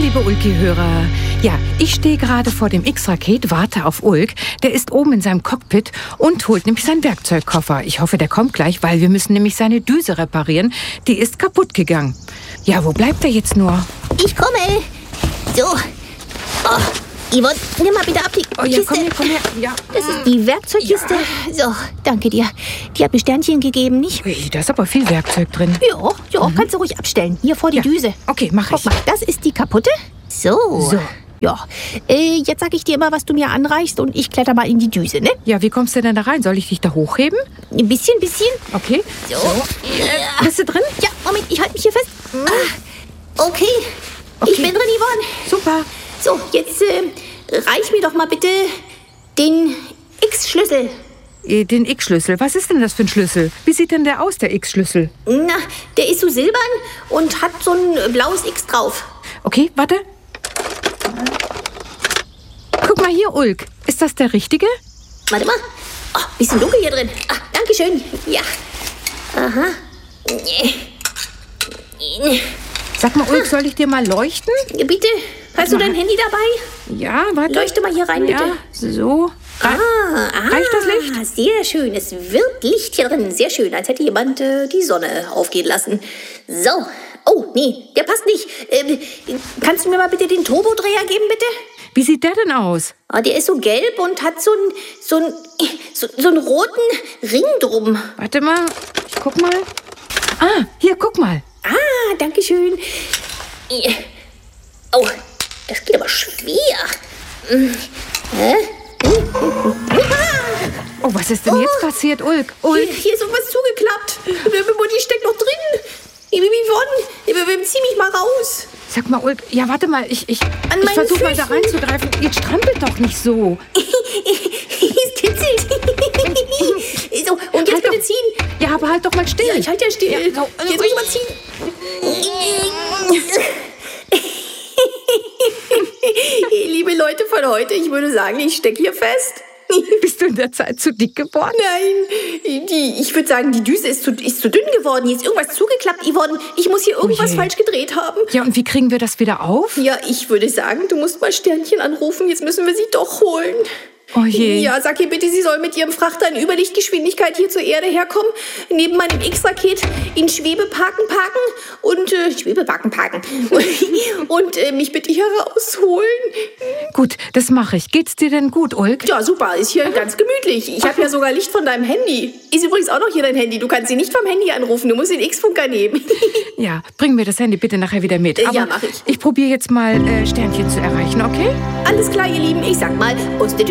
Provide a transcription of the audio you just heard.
liebe Ulki-Hörer. Ja, ich stehe gerade vor dem X-Raket, warte auf Ulk. Der ist oben in seinem Cockpit und holt nämlich seinen Werkzeugkoffer. Ich hoffe, der kommt gleich, weil wir müssen nämlich seine Düse reparieren. Die ist kaputt gegangen. Ja, wo bleibt er jetzt nur? Ich komme. So. Oh, Yvonne, nimm mal bitte ab die Oh ja, Kiste. komm her. Ja. Das ist die Werkzeugkiste. Ja. So, danke dir. Die hat mir Sternchen gegeben, nicht? Ui, da ist aber viel Werkzeug drin. Ja, kannst du ruhig abstellen. Hier vor die Düse. Okay, mach ich. Guck mal, das ist die kaputte. So. Ja, jetzt sag ich dir immer, was du mir anreichst und ich kletter mal in die Düse, ne? Ja, wie kommst du denn da rein? Soll ich dich da hochheben? Ein bisschen. Okay. So. Bist du drin? Ja, Moment, ich halte mich hier fest. Okay. Ich bin drin, Yvonne. Super. So, jetzt reich mir doch mal bitte den X-Schlüssel. Den X-Schlüssel. Was ist denn das für ein Schlüssel? Wie sieht denn der aus, der X-Schlüssel? Na, der ist so silbern und hat so ein blaues X drauf. Okay, warte. Guck mal hier, Ulk. Ist das der richtige? Warte mal. Oh, bisschen dunkel hier drin. Danke schön. Ja. Aha. Sag mal, Ulk, soll ich dir mal leuchten? Bitte, hast du dein Handy dabei? Ja, warte. Leuchte mal hier rein, bitte. Ja, so. Reicht das Licht? Sehr schön. Es wird Licht hier drin. Sehr schön, als hätte jemand die Sonne aufgehen lassen. So. Oh, nee, der passt nicht. Kannst du mir mal bitte den Turbodreher geben, bitte? Wie sieht der denn aus? Der ist so gelb und hat so einen roten Ring drum. Warte mal, ich guck mal. Hier, guck mal. Danke schön. Oh, das geht aber schwer. Oh, was ist denn jetzt passiert, Ulk? Ulk? Hier ist irgendwas zugeklappt. Die steckt noch drin. Yvonne, zieh mich mal raus. Sag mal, Ulk, ja, warte mal, ich An meinen versuche mal da Füßen. reinzugreifen. Jetzt strampelt doch nicht so. Es kitzelt. So, und jetzt Halt bitte doch. ziehen. Ja, aber halt doch mal still. Ja, ich halte ja still. Ja, so. Jetzt muss ich mal ziehen. Liebe Leute von heute, ich würde sagen, ich stecke hier fest. Bist du in der Zeit zu dick geworden? Nein, ich würde sagen, die Düse ist zu dünn geworden. Hier ist irgendwas zugeklappt, Yvonne. Ich muss hier irgendwas je. falsch gedreht haben. Ja, und wie kriegen wir das wieder auf? Ja, ich würde sagen, du musst mal Sternchen anrufen. Jetzt müssen wir sie doch holen. Oh je. Ja, sag ihr bitte, sie soll mit ihrem Frachter in Überlichtgeschwindigkeit hier zur Erde herkommen, neben meinem X-Raket in Schwebeparken parken und mich bitte hier rausholen. Gut, das mache ich. Geht's dir denn gut, Ulk? Ja, super, ist hier ganz gemütlich. Ich habe ja sogar Licht von deinem Handy. Ist übrigens auch noch hier dein Handy. Du kannst sie nicht vom Handy anrufen, du musst den X-Funker nehmen. Ja, bring mir das Handy bitte nachher wieder mit. Ja, Aber mach ich. Ich probiere jetzt mal Sternchen zu erreichen, okay? Alles klar, ihr Lieben, ich sag mal, uns der